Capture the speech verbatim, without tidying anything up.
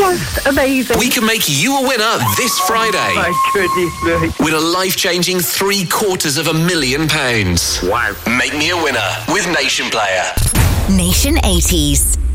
just amazing. We can make you a winner this Friday. Oh, my goodness me. Win a life-changing three quarters of a million pounds. Wow. Make me a winner with Nation Player. Nation eighties.